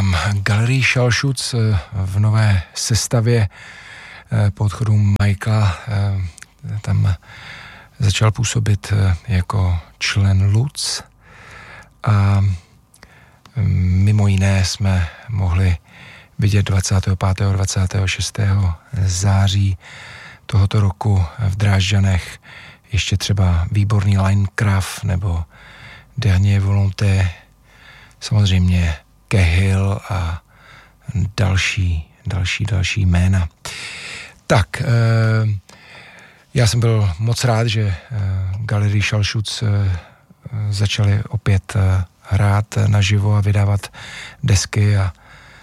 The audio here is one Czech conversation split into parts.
Říkám, Galerii Schallschutz v nové sestavě po odchodu Michaela tam začal působit jako člen Lutz a mimo jiné jsme mohli vidět 25. a 26. září tohoto roku v Drážďanech ještě třeba výborný Linecraft nebo Dernier Volonté, samozřejmě Cahill a další jména. Tak, já jsem byl moc rád, že Galerii Schallschutz začali opět hrát naživo a vydávat desky a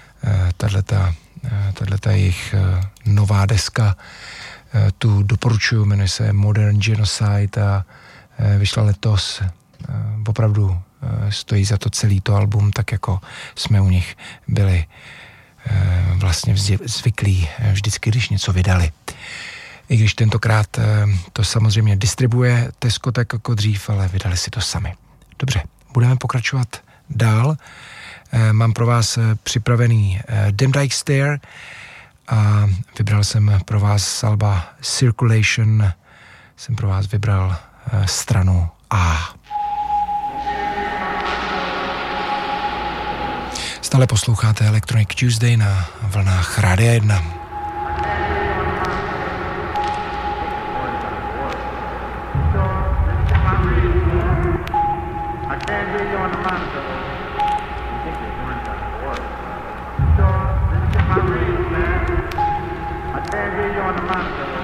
tato jejich nová deska tu doporučuji, jmenuje se Modern Genocide a vyšla letos. Opravdu stojí za to celý to album, tak jako jsme u nich byli vlastně zvyklí vždycky, když něco vydali. I když tentokrát to samozřejmě distribuje Tesco tak jako dřív, ale vydali si to sami. Dobře, budeme pokračovat dál. Mám pro vás připravený Dem Dyke Stair a vybral jsem pro vás z alba Circulation, jsem pro vás vybral stranu A. Stále posloucháte Electronic Tuesday na vlnách Rádia 1. On the monitor.